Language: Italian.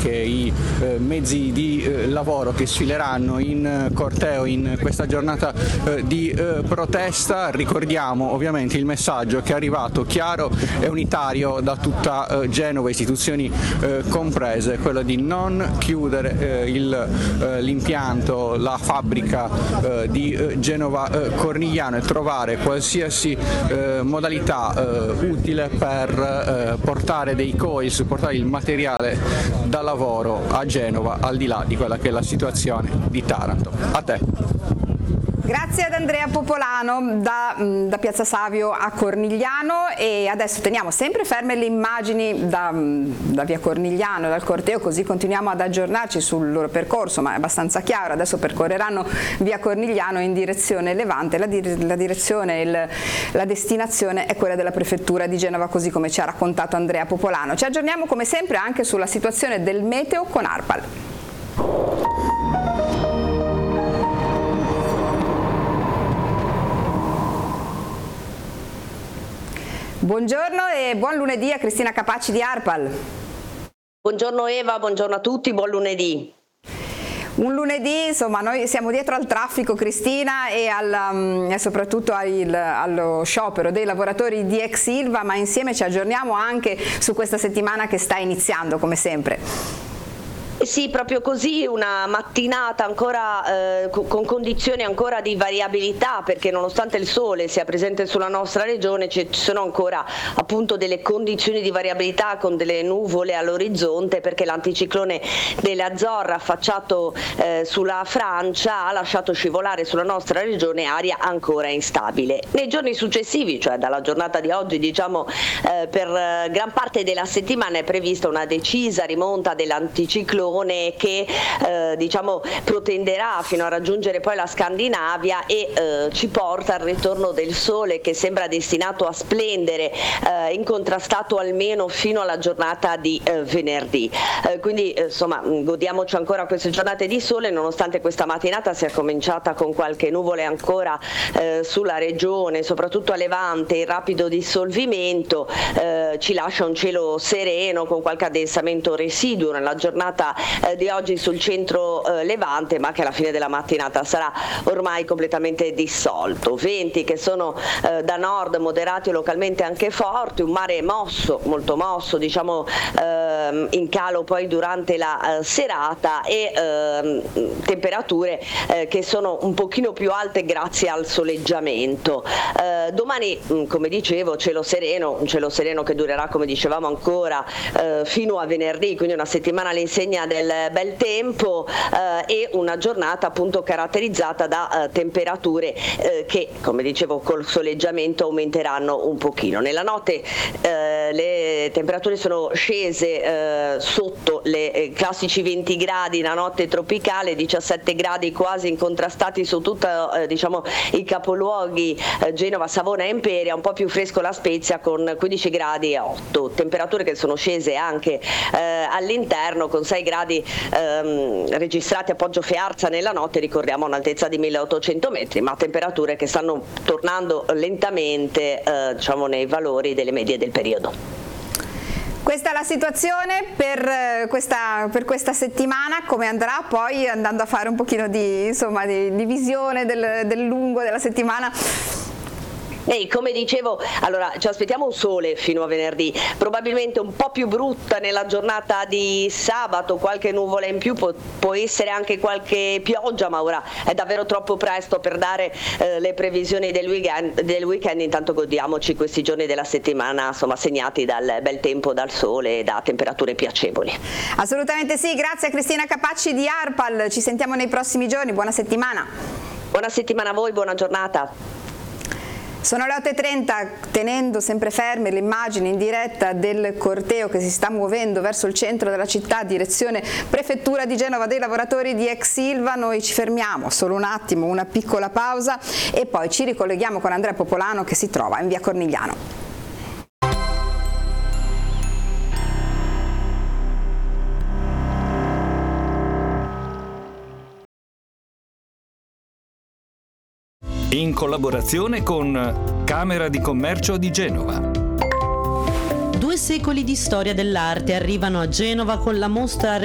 anche i mezzi di lavoro che sfileranno in corteo in questa giornata di protesta. Ricordiamo ovviamente il messaggio che è arrivato chiaro e unitario da tutta Genova, istituzioni comprese, quello di non chiudere l'impianto, la fabbrica di Genova Cornigliano e trovare qualsiasi modalità utile per portare dei coils, portare il materiale da lavoro a Genova, al di là di quella che è la situazione di Taranto. A te. Grazie ad Andrea Popolano da Piazza Savio a Cornigliano, e adesso teniamo sempre ferme le immagini da via Cornigliano, dal corteo, così continuiamo ad aggiornarci sul loro percorso, ma è abbastanza chiaro. Adesso percorreranno via Cornigliano in direzione Levante, la direzione e la destinazione è quella della prefettura di Genova, così come ci ha raccontato Andrea Popolano. Ci aggiorniamo come sempre anche sulla situazione del meteo con ARPAL. Buongiorno e buon lunedì a Cristina Capaci di ARPAL. Buongiorno Eva, buongiorno a tutti, buon lunedì. Un lunedì, insomma, noi siamo dietro al traffico, Cristina, e soprattutto allo sciopero dei lavoratori di ex Ilva, ma insieme ci aggiorniamo anche su questa settimana che sta iniziando, come sempre. Sì, proprio così, una mattinata ancora con condizioni ancora di variabilità, perché nonostante il sole sia presente sulla nostra regione ci sono ancora appunto delle condizioni di variabilità con delle nuvole all'orizzonte, perché l'anticiclone delle Azzorre affacciato sulla Francia ha lasciato scivolare sulla nostra regione aria ancora instabile. Nei giorni successivi, cioè dalla giornata di oggi, diciamo per gran parte della settimana è prevista una decisa rimonta dell'anticiclone che diciamo protenderà fino a raggiungere poi la Scandinavia e ci porta al ritorno del sole, che sembra destinato a splendere incontrastato almeno fino alla giornata di venerdì. Quindi insomma godiamoci ancora queste giornate di sole, nonostante questa mattinata sia cominciata con qualche nuvole ancora sulla regione, soprattutto a Levante. Il rapido dissolvimento ci lascia un cielo sereno con qualche addensamento residuo nella giornata di oggi sul centro Levante, ma che alla fine della mattinata sarà ormai completamente dissolto. Venti che sono da nord moderati e localmente anche forti, un mare mosso, molto mosso, diciamo in calo poi durante la serata, e temperature che sono un pochino più alte grazie al soleggiamento. Domani, come dicevo, cielo sereno, un cielo sereno che durerà, come dicevamo, ancora fino a venerdì, quindi una settimana all'insegna del bel tempo e una giornata appunto caratterizzata da temperature che, come dicevo, col soleggiamento aumenteranno un pochino. Nella notte le temperature sono scese sotto le classici 20 gradi, la notte tropicale, 17 gradi quasi incontrastati su tutto diciamo i capoluoghi Genova, Savona e Imperia, un po' più fresco La Spezia con 15 gradi e 8, temperature che sono scese anche all'interno con 6 gradi registrati a Poggio Fearza nella notte, ricordiamo a un'altezza di 1800 metri, ma temperature che stanno tornando lentamente diciamo nei valori delle medie del periodo. Questa è la situazione per questa settimana. Come andrà poi, andando a fare un pochino di visione del lungo della settimana? Come dicevo, allora ci aspettiamo un sole fino a venerdì, probabilmente un po' più brutta nella giornata di sabato, qualche nuvola in più, può essere anche qualche pioggia, ma ora è davvero troppo presto per dare le previsioni del weekend. Intanto godiamoci questi giorni della settimana, insomma, segnati dal bel tempo, dal sole e da temperature piacevoli. Assolutamente sì, grazie a Cristina Capaci di ARPAL, ci sentiamo nei prossimi giorni, buona settimana. Buona settimana a voi, buona giornata. Sono le 8:30, tenendo sempre ferme le immagini in diretta del corteo che si sta muovendo verso il centro della città, direzione Prefettura di Genova dei lavoratori di ex Ilva. Noi ci fermiamo solo un attimo, una piccola pausa, e poi ci ricolleghiamo con Andrea Popolano che si trova in via Cornigliano. In collaborazione con Camera di Commercio di Genova. 2 secoli di storia dell'arte arrivano a Genova con la mostra